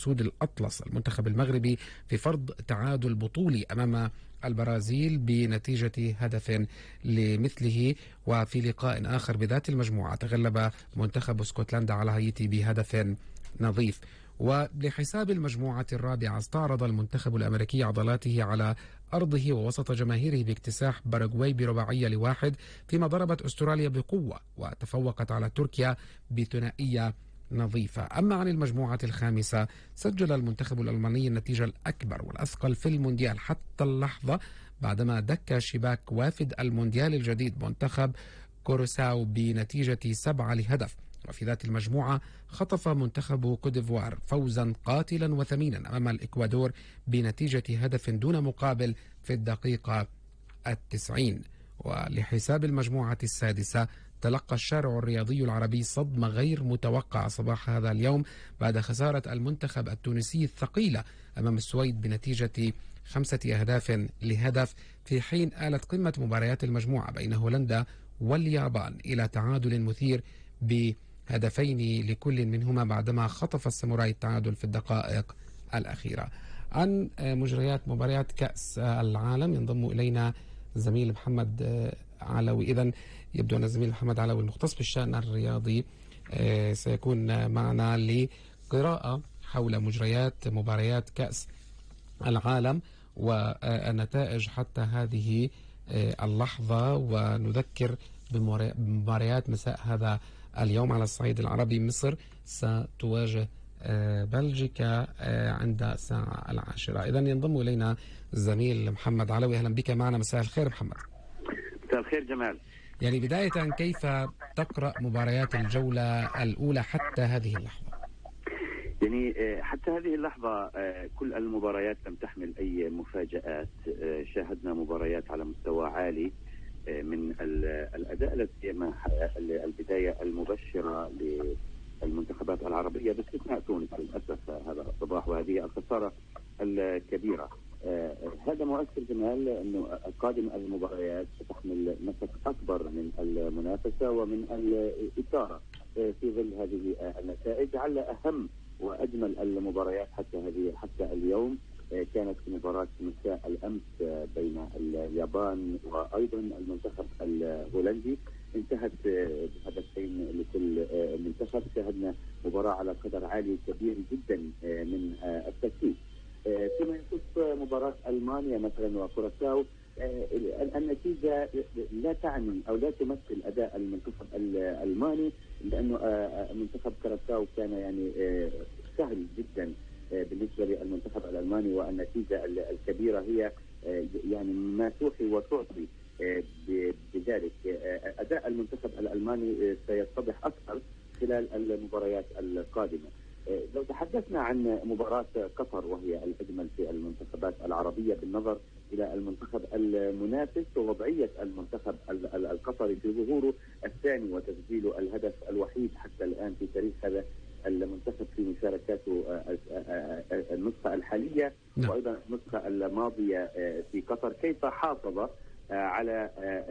الأسود الأطلس المنتخب المغربي في فرض تعادل بطولي أمام البرازيل بنتيجة هدف لمثله. وفي لقاء آخر بذات المجموعة تغلب منتخب اسكتلندا على هايتي بهدف نظيف. ولحساب المجموعة الرابعة استعرض المنتخب الأمريكي عضلاته على أرضه ووسط جماهيره باكتساح باراغواي ب2-1، فيما ضربت أستراليا بقوة وتفوقت على تركيا بثنائية نظيفة. أما عن المجموعة الخامسة سجل المنتخب الألماني النتيجة الأكبر والأثقل في المونديال حتى اللحظة بعدما دك شباك وافد المونديال الجديد منتخب كورساو بنتيجة 7-0. وفي ذات المجموعة خطف منتخب كوديفوار فوزا قاتلا وثمينا أمام الإكوادور بنتيجة هدف دون مقابل في الدقيقة 90. ولحساب المجموعة السادسة تلقى الشارع الرياضي العربي صدمة غير متوقعة صباح هذا اليوم بعد خسارة المنتخب التونسي الثقيلة أمام السويد بنتيجة 5-0 في حين آلت قمة مباريات المجموعة بين هولندا واليابان إلى تعادل مثير بهدفين لكل منهما بعدما خطف الساموراي التعادل في الدقائق الأخيرة. عن مجريات مباريات كأس العالم ينضم إلينا زميل محمد علوي. إذن يبدو أن الزميل محمد علوي المختص بالشأن الرياضي سيكون معنا لقراءة حول مجريات مباريات كأس العالم والنتائج حتى هذه اللحظة. ونذكر بمباريات مساء هذا اليوم على الصعيد العربي. مصر ستواجه بلجيكا عند الساعة 10. إذن ينضم إلينا الزميل محمد علوي. أهلا بك معنا. مساء الخير محمد. مساء الخير جمال. يعني بداية كيف تقرأ مباريات الجولة الأولى حتى هذه اللحظة؟ يعني حتى هذه اللحظة كل المباريات لم تحمل أي مفاجآت. شاهدنا مباريات على مستوى عالي من الأداء الذي مع البداية المبشرة للمنتخبات العربية باستثناء تونس للأسف هذا الصباح وهذه الخسارة الكبيرة. هذا مؤثر جمال أنه قادم المباريات ستحمل نسق أكبر من المنافسة ومن الإثارة في ظل هذه النتائج. على أهم وأجمل المباريات حتى اليوم كانت مباراة مساء الأمس بين اليابان وأيضا المنتخب الهولندي، انتهت بهدفين لكل منتخب. شاهدنا مباراة على قدر عالي كبير جدا من التركيز. فيما يخص مباراة ألمانيا مثلا وكوراساو، النتيجة لا تعني أو لا تمثل أداء المنتخب الألماني، لأنه منتخب كوراساو كان يعني سهل جدا بالنسبة للمنتخب الألماني، والنتيجة الكبيرة هي يعني ما توحي وتعطي بذلك. أداء المنتخب الألماني سيتضح أكثر خلال المباريات القادمة. لو تحدثنا عن مباراة قطر وهي الأجمل في المنتخبات العربية بالنظر إلى المنتخب المنافس ووضعية المنتخب القطري في ظهوره الثاني وتسجيل الهدف الوحيد حتى الآن في تاريخ هذا المنتخب في مشاركاته النسخة الحالية وأيضا النسخة الماضية في قطر، كيف حافظ على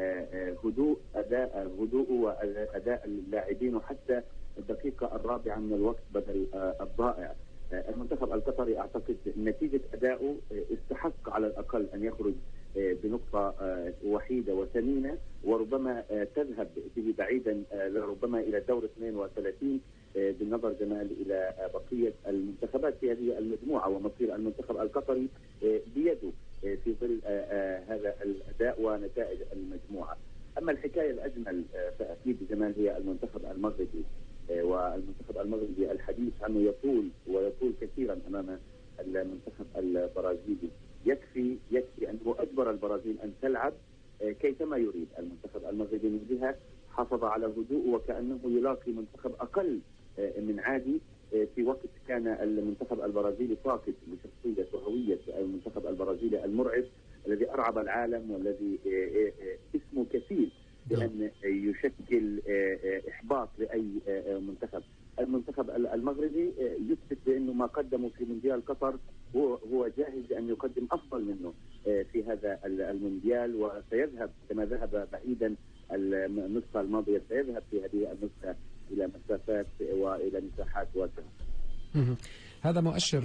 هدوء وأداء اللاعبين حتى الدقيقة الرابعة من الوقت بدل الضائع. المنتخب القطري أعتقد نتيجة أداؤه استحق على الأقل أن يخرج بنقطة وحيدة وثمينة، وربما تذهب به بعيدا ربما إلى دور 32 بالنظر جمال إلى بقية المنتخبات في هذه المجموعة، ومصير المنتخب القطري بيده في ظل هذا الأداء ونتائج المجموعة. أما الحكاية الأجمل فأكيد جمال هي المنتخب المغربي، والمنتخب المغربي الحديث عنه يطول كثيرا أمام المنتخب البرازيلي. يكفي أنه أجبر البرازيل أن تلعب كيفما يريد. المنتخب المغربي من جهة حافظ على الهدوء وكأنه يلاقي منتخب أقل من عادي في وقت كان المنتخب البرازيلي فاقد لشخصية وهوية المنتخب البرازيلي المرعب الذي أرعب العالم والذي اسمه كثير بأن يشكل إحباط لأي منتخب. المنتخب المغربي يثبت بأنه ما قدمه في مونديال قطر هو جاهز أن يقدم أفضل منه في هذا المونديال، وسيذهب كما ذهب بعيدا النسخة الماضية، سيذهب في هذه النسخة إلى مسافات وإلى مساحات واسعة. هذا مؤشر